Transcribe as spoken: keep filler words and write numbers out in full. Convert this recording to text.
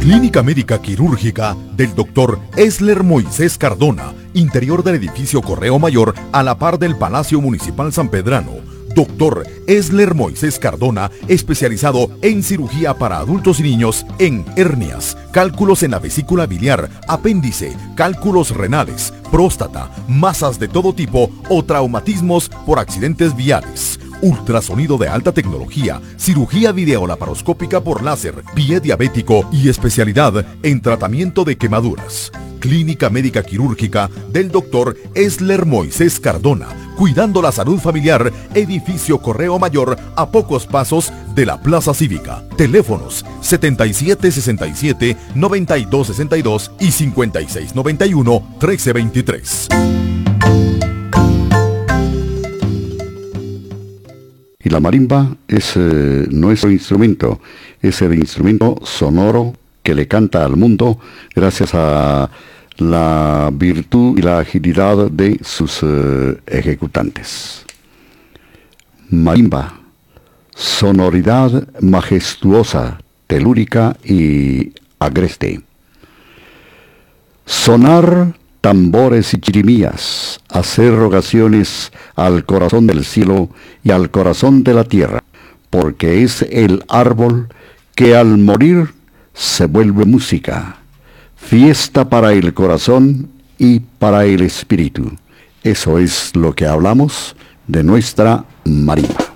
Clínica Médica Quirúrgica del doctor Esler Moisés Cardona, interior del edificio Correo Mayor a la par del Palacio Municipal San Pedrano. doctor Esler Moisés Cardona, especializado en cirugía para adultos y niños en hernias, cálculos en la vesícula biliar, apéndice, cálculos renales, próstata, masas de todo tipo o traumatismos por accidentes viales. Ultrasonido de alta tecnología, cirugía videolaparoscópica por láser, pie diabético y especialidad en tratamiento de quemaduras. Clínica Médica Quirúrgica del doctor Esler Moisés Cardona, cuidando la salud familiar, edificio Correo Mayor a pocos pasos de la Plaza Cívica. Teléfonos setenta y siete sesenta y siete, noventa y dos sesenta y dos y cincuenta y seis noventa y uno, trece veintitrés. Y la marimba es eh, nuestro instrumento, es el instrumento sonoro que le canta al mundo gracias a la virtud y la agilidad de sus eh, ejecutantes. Marimba, sonoridad majestuosa, telúrica y agreste. Sonar tambores y chirimías, hacer rogaciones al corazón del cielo y al corazón de la tierra, porque es el árbol que al morir se vuelve música, fiesta para el corazón y para el espíritu. Eso es lo que hablamos de nuestra marimba.